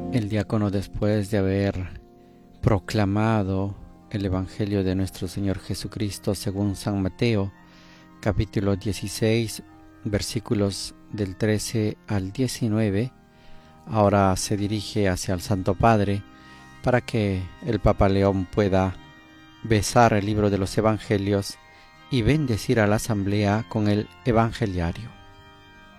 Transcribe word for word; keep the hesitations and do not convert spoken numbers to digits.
El diácono, después de haber proclamado el Evangelio de nuestro Señor Jesucristo según San Mateo, capítulo dieciséis, versículos del trece al diecinueve, ahora se dirige hacia el Santo Padre para que el Papa León pueda besar el libro de los Evangelios y bendecir a la asamblea con el Evangeliario.